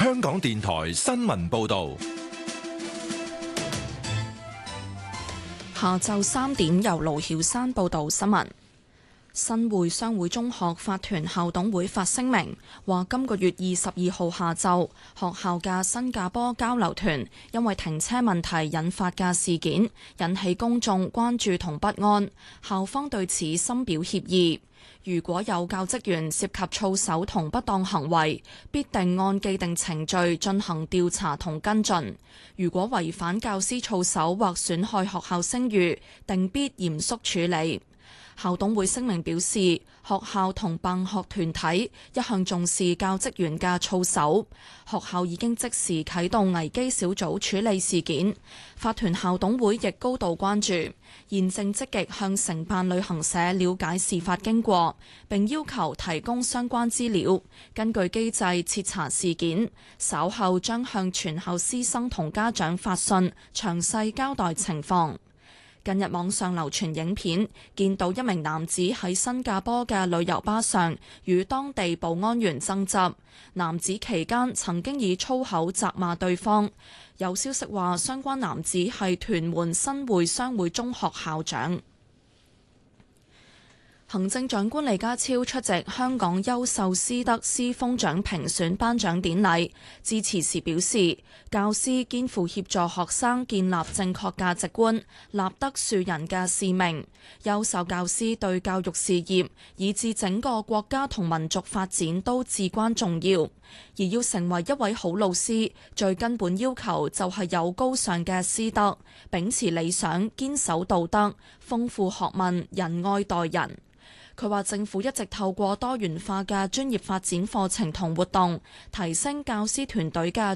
香港電台新聞報道。 下晝3點，由盧曉山報道新聞。新會商會中學法團校董會發聲明，話今個月22號下晝，學校嘅新加坡交流團因為停車問題引發嘅事件，引起公眾關注同不安，校方對此深表歉意。如果有教職員涉及操守同不當行為，必定按既定程序進行調查同跟進。如果違反教師操守或損害學校聲譽，定必嚴肅處理。校董會聲明表示，學校同辦學團體一向重視教職員嘅操守，學校已經即時啟動危機小組處理事件。法團校董會亦高度關注，現正積極向承辦旅行社了解事發經過，並要求提供相關資料，根據機制徹查事件。稍後將向全校師生同家長發信，詳細交代情況。近日網上流傳影片，見到一名男子喺新加坡嘅旅遊巴上與當地保安員爭執，男子期間曾經以粗口責罵對方。有消息話，相關男子係屯門新會商會中學校長。行政長官李家超出席香港優秀師德師風獎評選頒獎典禮，致辭時表示，教師肩負協助學生建立正確價值觀、立德樹人嘅使命。優秀教師對教育事業以至整個國家同民族發展都至關重要。而要成為一位好老師，最根本要求就係有高尚嘅師德，秉持理想，堅守道德，豐富學問，仁愛待人。佢話政府一直透過多元化嘅專業發展課程同活動，提升教師團隊嘅